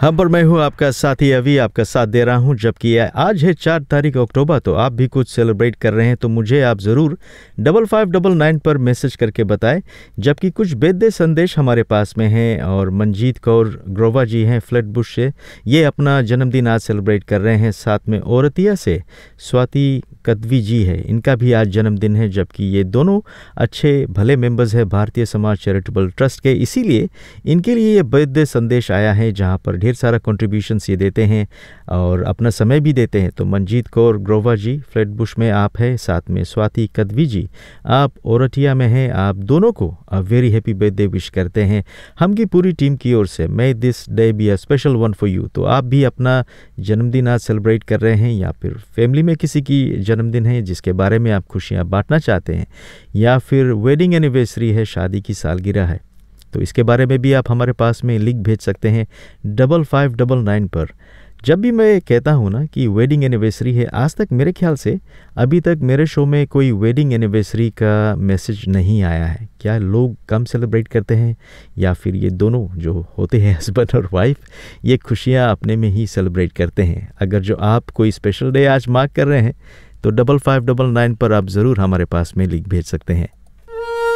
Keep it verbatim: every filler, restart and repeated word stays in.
हाँ, पर मैं हूँ आपका साथी अभी आपका साथ दे रहा हूँ। जबकि आज है चार तारीख अक्टूबर, तो आप भी कुछ सेलिब्रेट कर रहे हैं तो मुझे आप ज़रूर डबल फाइव डबल नाइन पर मैसेज करके बताएं। जबकि कुछ बर्थडे संदेश हमारे पास में हैं और मंजीत कौर ग्रोवा जी हैं फ्लैटबुश से, ये अपना जन्मदिन आज सेलिब्रेट कर रहे हैं। साथ में औरतिया से स्वाति कदवी जी है, इनका भी आज जन्मदिन है। जबकि ये दोनों अच्छे भले मेंबर्स हैं भारतीय समाज चैरिटेबल ट्रस्ट के, इसीलिए इनके लिए ये बर्थडे संदेश आया है जहाँ पर ढेर सारा कंट्रीब्यूशंस ये देते हैं और अपना समय भी देते हैं। तो मंजीत कौर ग्रोवा जी फ्लैटबुश में आप हैं, साथ में स्वाति कदवी जी आप औरतिया में हैं। आप दोनों को a very happy birthday wish करते हैं हम की पूरी टीम की ओर से। मे this day be a special one for you. तो आप भी अपना जन्मदिन आज सेलिब्रेट कर रहे हैं या फिर फैमिली में किसी की जन्मदिन है जिसके बारे में आप खुशियाँ बांटना चाहते हैं, या फिर वेडिंग एनिवर्सरी है, शादी की सालगिरह है, तो इसके बारे में भी आप हमारे पास में लिंक भेज सकते हैं डबल फाइव डबल नाइन पर। जब भी मैं कहता हूँ ना कि वेडिंग एनिवर्सरी है, आज तक मेरे ख्याल से अभी तक मेरे शो में कोई वेडिंग एनिवर्सरी का मैसेज नहीं आया है। क्या लोग कम सेलिब्रेट करते हैं या फिर ये दोनों जो होते हैं हस्बैंड और वाइफ, ये खुशियाँ अपने में ही सेलिब्रेट करते हैं? अगर जो आप कोई स्पेशल डे आज मार्क कर रहे हैं तो डबल फाइव डबल नाइन पर आप ज़रूर हमारे पास में लिंक भेज सकते हैं।